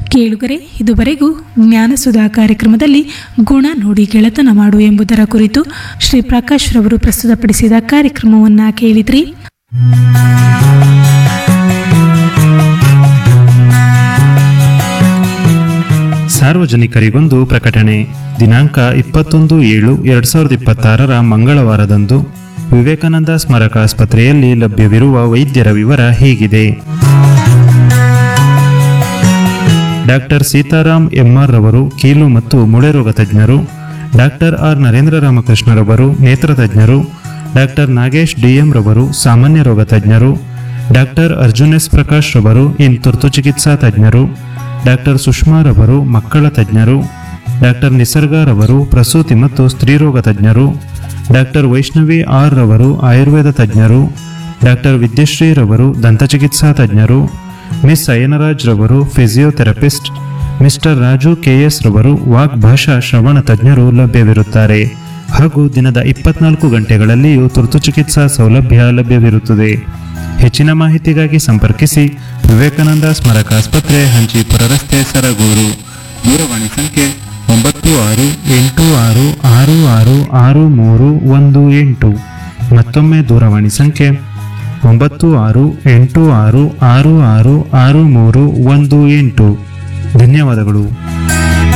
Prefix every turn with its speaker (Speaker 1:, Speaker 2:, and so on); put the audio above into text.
Speaker 1: ಕೇಳುಗರೆ, ಇದುವರೆಗೂ ಜ್ಞಾನಸುಧಾ ಕಾರ್ಯಕ್ರಮದಲ್ಲಿ ಗುಣ ನೋಡಿ ಗೆಳೆತನ ಮಾಡು ಎಂಬುದರ ಕುರಿತು ಶ್ರೀ ಪ್ರಕಾಶ್ ರವರು ಪ್ರಸ್ತುತಪಡಿಸಿದ ಕಾರ್ಯಕ್ರಮವನ್ನು ಕೇಳಿದ್ರಿ.
Speaker 2: ಸಾರ್ವಜನಿಕರಿಗೊಂದು ಪ್ರಕಟಣೆ. ದಿನಾಂಕ 21/7/2026 ಮಂಗಳವಾರದಂದು ವಿವೇಕಾನಂದ ಸ್ಮಾರಕ ಆಸ್ಪತ್ರೆಯಲ್ಲಿ ಲಭ್ಯವಿರುವ ವೈದ್ಯರ ವಿವರ ಹೀಗಿದೆ. ಡಾಕ್ಟರ್ ಸೀತಾರಾಮ್ ಎಂಆರ್ ರವರು ಕೀಲು ಮತ್ತು ಮೂಳೆ ರೋಗ ತಜ್ಞರು. ಡಾಕ್ಟರ್ ಆರ್ ನರೇಂದ್ರ ರಾಮಕೃಷ್ಣ ರವರು ನೇತ್ರ ತಜ್ಞರು. ಡಾಕ್ಟರ್ ನಾಗೇಶ್ ಡಿಎಂ ರವರು ಸಾಮಾನ್ಯ ರೋಗ ತಜ್ಞರು. ಡಾಕ್ಟರ್ ಅರ್ಜುನ್ ಎಸ್ ಪ್ರಕಾಶ್ ರವರು ತುರ್ತು ಚಿಕಿತ್ಸಾ ತಜ್ಞರು. ಡಾಕ್ಟರ್ ಸುಷ್ಮಾ ರವರು ಮಕ್ಕಳ ತಜ್ಞರು. ಡಾಕ್ಟರ್ ನಿಸರ್ಗ ರವರು ಪ್ರಸೂತಿ ಮತ್ತು ಸ್ತ್ರೀರೋಗ ತಜ್ಞರು. ಡಾಕ್ಟರ್ ವೈಷ್ಣವಿ ಆರ್ ರವರು ಆಯುರ್ವೇದ ತಜ್ಞರು. ಡಾಕ್ಟರ್ ವಿದ್ಯಶ್ರೀ ರವರು ದಂತಚಿಕಿತ್ಸಾ ತಜ್ಞರು. ಮಿಸ್ ಅಯ್ಯನರಾಜ್ ರವರು ಫಿಸಿಯೋಥೆರಪಿಸ್ಟ್. ಮಿಸ್ಟರ್ ರಾಜು ಕೆಎಸ್ ರವರು ವಾಗ್ಭಾಷಾ ಶ್ರವಣ ತಜ್ಞರು ಲಭ್ಯವಿರುತ್ತಾರೆ. ಹಾಗೂ ದಿನದ 24 ಗಂಟೆಗಳಲ್ಲಿಯೂ ತುರ್ತು ಚಿಕಿತ್ಸಾ ಸೌಲಭ್ಯ ಲಭ್ಯವಿರುತ್ತದೆ. ಹೆಚ್ಚಿನ ಮಾಹಿತಿಗಾಗಿ ಸಂಪರ್ಕಿಸಿ ವಿವೇಕಾನಂದ ಸ್ಮಾರಕ ಆಸ್ಪತ್ರೆ, ಹಂಚಿಪುರ ರಸ್ತೆ, ಸರಗೂರು. ದೂರವಾಣಿ ಸಂಖ್ಯೆ 9686666318. ಮತ್ತೊಮ್ಮೆ ದೂರವಾಣಿ ಸಂಖ್ಯೆ 9686666318. ಧನ್ಯವಾದಗಳು.